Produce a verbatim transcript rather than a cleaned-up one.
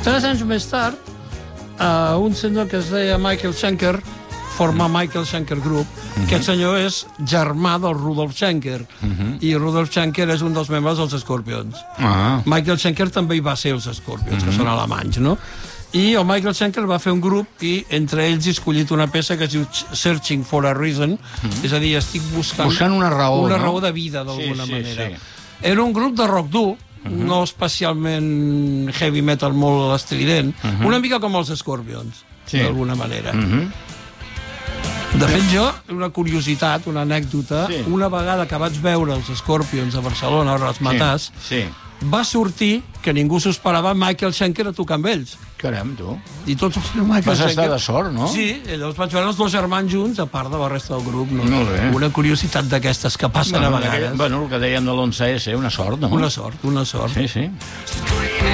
Tres anys més tard, uh, un senyor que es deia Michael Schenker formar Michael Schenker Group. Uh-huh. Aquest senyor és germà del Rudolf Schenker. Uh-huh. I Rudolf Schenker és un dels membres dels Scorpions. Uh-huh. Michael Schenker també hi va ser els Scorpions, uh-huh. que són alemanys, no? I el Michael Schenker va fer un grup i entre ells he escollit una peça que es diu Searching for a Reason, uh-huh. és a dir, estic buscant... Buscant una raó, una no? raó de vida, d'alguna sí, sí, manera. Sí. Era un grup de rock dur, uh-huh. no especialment heavy metal molt estrident, uh-huh. una mica com els Scorpions, sí. d'alguna manera. Uh-huh. De fet, jo, una curiositat, una anècdota, sí. una vegada que vaig veure els Scorpions a Barcelona, a les Matàs, sí. Sí. va sortir, que ningú s'ho esperava, Michael Schenker a tocar amb ells. Caram, tu. I tots els Michael Vas Schenker... estar de sort, no? Sí, llavors vaig veure els dos germans junts, a part de la resta del grup. No? Molt bé. Una curiositat d'aquestes que passen bueno, a vegades. Bueno, el que dèiem de l'onze esse, una sort, no? Una sort, una sort. Sí, sí.